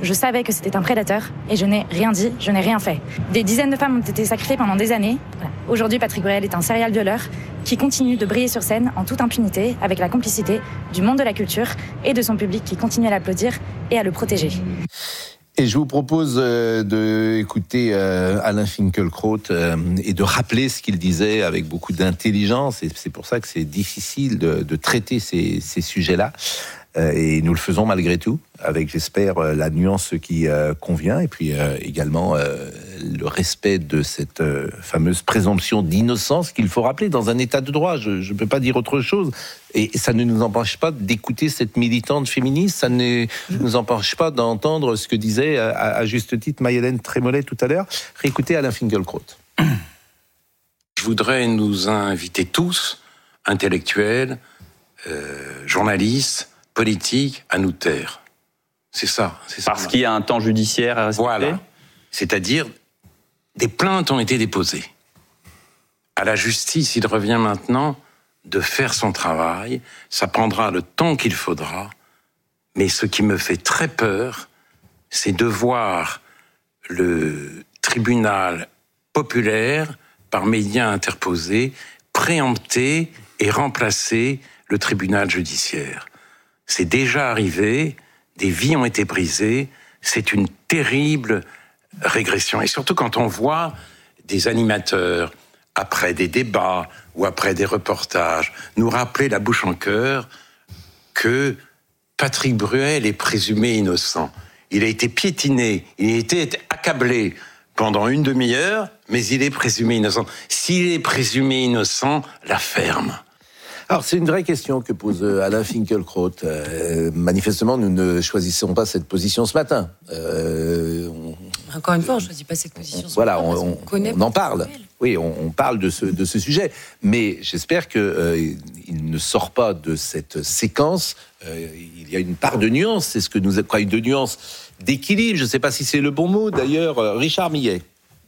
Je savais que c'était un prédateur et je n'ai rien dit, je n'ai rien fait. Des dizaines de femmes ont été sacrifiées pendant des années. Voilà. Aujourd'hui, Patrick Bruel est un serial violeur qui continue de briller sur scène en toute impunité avec la complicité du monde de la culture et de son public qui continue à l'applaudir et à le protéger. Et je vous propose d'écouter Alain Finkielkraut et de rappeler ce qu'il disait avec beaucoup d'intelligence. Et c'est pour ça que c'est difficile de traiter ces sujets-là. Et nous le faisons malgré tout, avec, j'espère, la nuance qui convient, et puis également le respect de cette fameuse présomption d'innocence qu'il faut rappeler dans un état de droit. Je ne peux pas dire autre chose. Et ça ne nous empêche pas d'écouter cette militante féministe, ça ne nous empêche pas d'entendre ce que disait à juste titre Maï-Hélène Trémollet tout à l'heure. Réécoutez Alain Finkielkraut. Je voudrais nous inviter tous, intellectuels, journalistes, politiques, à nous taire. C'est ça. Parce qu'il y a un temps judiciaire à respecter. Voilà. C'est-à-dire, des plaintes ont été déposées. À la justice, il revient maintenant de faire son travail. Ça prendra le temps qu'il faudra. Mais ce qui me fait très peur, c'est de voir le tribunal populaire, par médias interposés, préempter et remplacer le tribunal judiciaire. C'est déjà arrivé, des vies ont été brisées, c'est une terrible régression. Et surtout quand on voit des animateurs, après des débats ou après des reportages, nous rappeler la bouche en cœur que Patrick Bruel est présumé innocent. Il a été piétiné, il a été accablé pendant une demi-heure, mais il est présumé innocent. S'il est présumé innocent, la ferme. Alors, c'est une vraie question que pose Alain Finkielkraut. Manifestement, nous ne choisissons pas cette position ce matin. Encore une fois, on ne choisit pas cette position. Voilà, on en parle. Oui, on parle de ce sujet. Mais j'espère qu'il ne sort pas de cette séquence. Il y a une part de nuance, c'est ce que nous croyons, de nuance, d'équilibre. Je ne sais pas si c'est le bon mot, d'ailleurs. Richard Millet.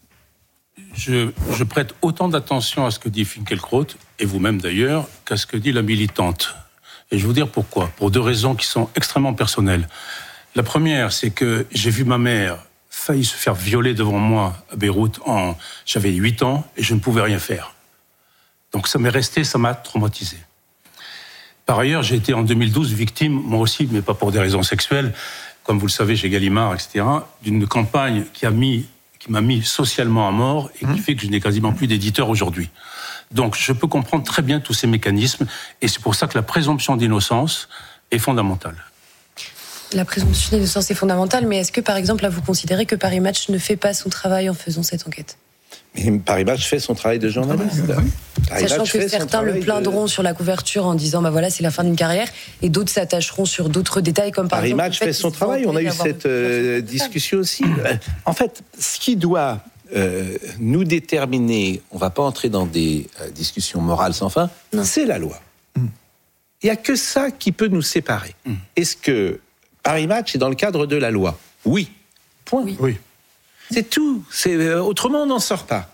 Je prête autant d'attention à ce que dit Finkielkraut, et vous-même d'ailleurs, qu'à ce que dit la militante. Et je vais vous dire pourquoi. Pour deux raisons qui sont extrêmement personnelles. La première, c'est que j'ai vu ma mère failli se faire violer devant moi à Beyrouth. J'avais 8 ans et je ne pouvais rien faire. Donc ça m'est resté, ça m'a traumatisé. Par ailleurs, j'ai été en 2012 victime, moi aussi, mais pas pour des raisons sexuelles, comme vous le savez, chez Gallimard, etc., d'une campagne qui m'a mis socialement à mort et qui fait que je n'ai quasiment plus d'éditeur aujourd'hui. Donc, je peux comprendre très bien tous ces mécanismes et c'est pour ça que la présomption d'innocence est fondamentale. La présomption d'innocence est fondamentale, mais est-ce que, par exemple, là, vous considérez que Paris Match ne fait pas son travail en faisant cette enquête ? Mais Paris Match fait son travail de journaliste. Sachant que certains le plaindront sur la couverture en disant voilà, c'est la fin d'une carrière, et d'autres s'attacheront sur d'autres détails comme par exemple... Paris Match fait son travail, on a eu cette discussion aussi. En fait, ce qui doit nous déterminer, on ne va pas entrer dans des discussions morales sans fin, c'est la loi. Il n'y a que ça qui peut nous séparer. Est-ce que Paris Match est dans le cadre de la loi ? Oui. Point. Oui. C'est tout. Autrement, on n'en sort pas.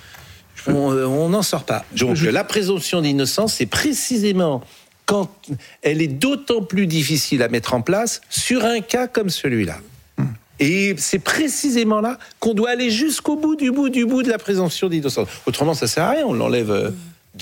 On n'en sort pas. Donc, la présomption d'innocence, c'est précisément quand elle est d'autant plus difficile à mettre en place sur un cas comme celui-là. Et c'est précisément là qu'on doit aller jusqu'au bout de la présomption d'innocence. Autrement, ça ne sert à rien. On l'enlève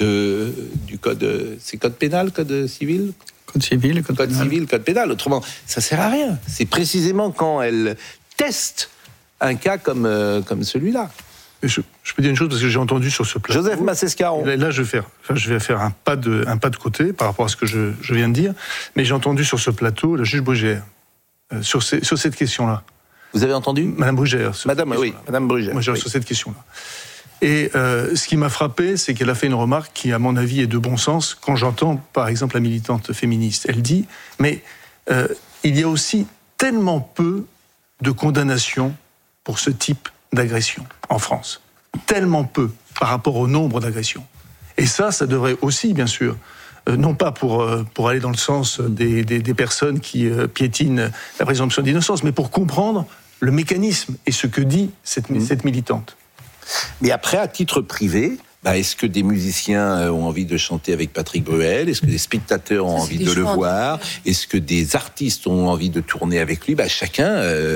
du code... C'est code pénal, code civil ? Code civil, code pénal. Autrement, ça ne sert à rien. C'est précisément quand elle teste un cas comme celui-là. Je peux dire une chose parce que j'ai entendu sur ce plateau. Joseph Massescaron. Là, je vais faire un pas de côté par rapport à ce que je viens de dire. Mais j'ai entendu sur ce plateau le juge Bruguière sur cette question-là. Vous avez entendu ? Madame Bruguière. Madame Bruguière. Moi, sur cette question-là. Et ce qui m'a frappé, c'est qu'elle a fait une remarque qui, à mon avis, est de bon sens. Quand j'entends, par exemple, la militante féministe, elle dit « Mais il y a aussi tellement peu de condamnations pour ce type d'agression en France. Tellement peu par rapport au nombre d'agressions. Et ça devrait aussi, bien sûr, non pas pour aller dans le sens des personnes qui piétinent la présomption d'innocence, mais pour comprendre le mécanisme et ce que dit cette militante. Mais après, à titre privé, est-ce que des musiciens ont envie de chanter avec Patrick Bruel ? Est-ce que des spectateurs ont envie de le voir ? Est-ce que des artistes ont envie de tourner avec lui ? Chacun